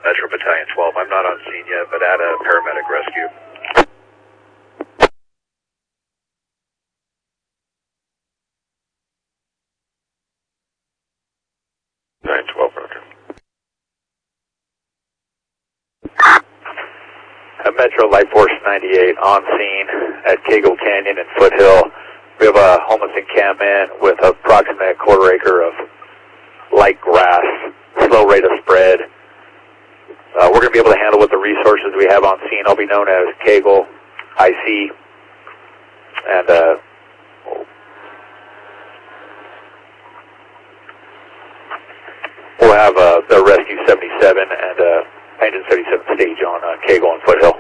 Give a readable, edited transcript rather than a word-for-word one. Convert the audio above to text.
Metro Battalion 12. I'm not on scene yet, but at a paramedic rescue. Battalion 12, roger. Metro Light Force 98 on scene at Cagle Canyon and Foothill. We have a homeless encampment with approximately a quarter acre of light grass, slow rate of spread. We're going to be able to handle with the resources we have on scene. I'll be known as Cagle IC, and we'll have the Rescue 77 and Engine 77 stage on Cagle and Foothill.